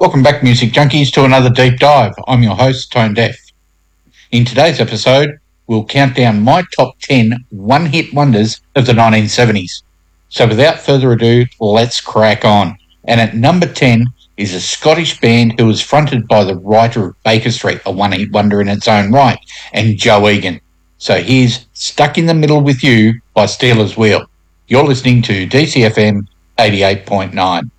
Welcome back, Music Junkies, to another deep dive. I'm your host, Tone Deaf. In today's episode, we'll count down my top 10 one-hit wonders of the 1970s. So without further ado, let's crack on. And at number 10 is a Scottish band who was fronted by the writer of Baker Street, a one-hit wonder in its own right, and Joe Egan. So here's Stuck in the Middle with You by Stealers Wheel. You're listening to DCFM 88.9.